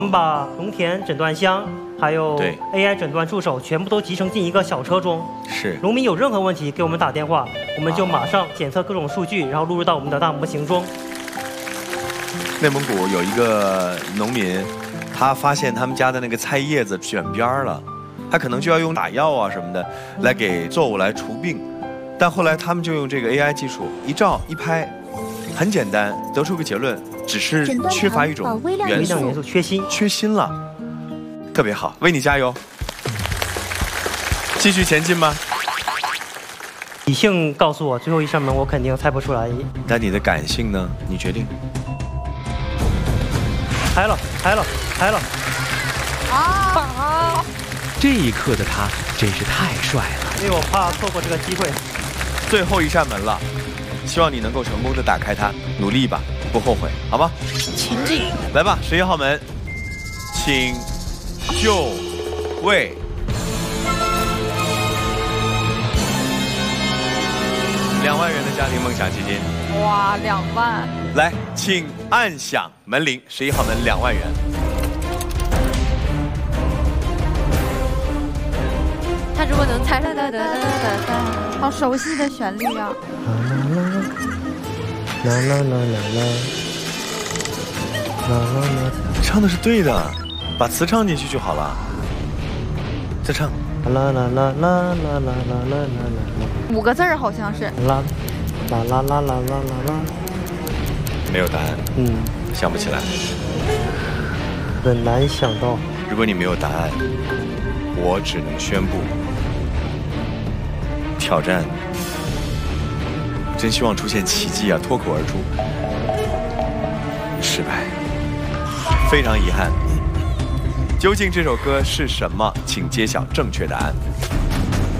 我们把农田诊断箱还有 AI 诊断助手全部都集成进一个小车中。 是。 农民有任何问题给我们打电话，我们就马上检测各种数据，然后录入到我们的大模型中。 内蒙古有一个农民，他发现他们家的那个菜叶子卷边了，他可能就要用打药啊什么的来给作物来除病，但后来他们就用这个 AI 技术一照一拍，很简单，得出个结论。 只是缺乏一种元素，缺锌了，特别好，为你加油！继续前进吗？ 理性告诉我，最后一扇门我肯定猜不出来。 但你的感性呢？你决定。 开了！ 啊！ 这一刻的他真是太帅了， 因为我怕错过这个机会。 最后一扇门了，希望你能够成功的打开它，努力吧。 不后悔，好吗？ 前进， 来吧，11号门，请就位。2万元的家庭梦想基金。 哇，2万！ 来，请按响门铃，11号门2万元。 他如果能猜，好熟悉的旋律啊！ 啦啦啦啦啦啦！ 唱的是对的，把词唱进去就好了。再唱。 啦啦啦啦啦啦啦啦啦 5个字儿好像是。 啦啦啦啦啦啦啦。 没有答案。想不起来。 很难想到。 如果你没有答案，我只能宣布挑战。 真希望出现奇迹啊！脱口而出，失败，非常遗憾。究竟这首歌是什么？请揭晓正确答案。